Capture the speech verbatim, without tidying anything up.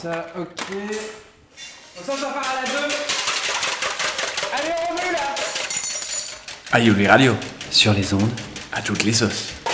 ça, ok. Ça, ça part à la deux. Allez, on remue là. Aïe, les radios. Sur les ondes. À toutes les sauces.